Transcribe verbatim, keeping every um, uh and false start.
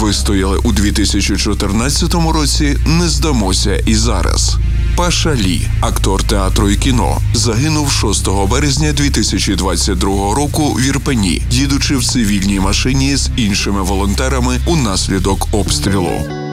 Вистояли у дві тисячі чотирнадцятому році, не здамося і зараз. Паша Лі, актор театру і кіно, загинув шостого березня дві тисячі двадцять другого року в Ірпені, їдучи в цивільній машині з іншими волонтерами унаслідок обстрілу.